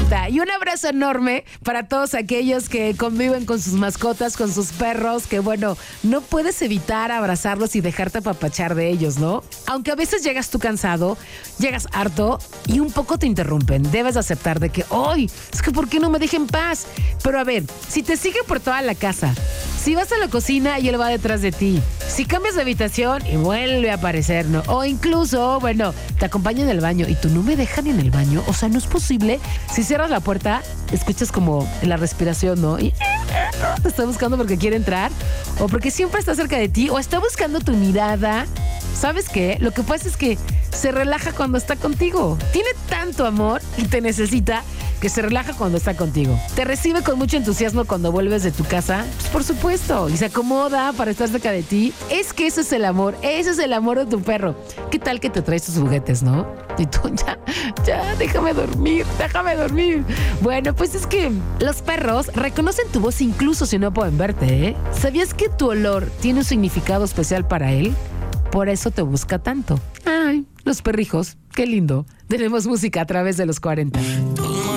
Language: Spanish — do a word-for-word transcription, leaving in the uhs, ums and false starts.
cuarenta. Y un abrazo enorme para todos aquellos que conviven con sus mascotas, con sus perros, que bueno, no puedes evitar abrazarlos y dejarte apapachar de ellos, ¿no? Aunque a veces llegas tú cansado, llegas harto y un poco te interrumpen. Debes aceptar de que, ¡ay! Es que ¿por qué no me dejen paz? Pero a ver, si te sigue por toda la casa, si vas a la cocina y él va detrás de ti, si cambias de habitación y vuelve a aparecer, ¿no? O incluso, bueno, te acompaña en el baño y tú no me dejan en el baño. O sea, no es posible. Si cierras la puerta, escuchas como la respiración, ¿no? Y te está buscando porque quiere entrar o porque siempre está cerca de ti o está buscando tu mirada. ¿Sabes qué? Lo que pasa es que se relaja cuando está contigo. Tiene tanto amor y te necesita que se relaja cuando está contigo. Te recibe con mucho entusiasmo cuando vuelves de tu casa. Pues por supuesto. Y se acomoda para estar cerca de ti. Es que eso es el amor. Ese es el amor de tu perro. ¿Qué tal que te traes tus juguetes, no? Y tú, ya, ya, déjame dormir, déjame dormir. Bueno, pues es que los perros reconocen tu voz incluso si no pueden verte, ¿eh? ¿Sabías que tu olor tiene un significado especial para él? Por eso te busca tanto. Ay, los perrijos, qué lindo. Tenemos música a través de los cuarenta.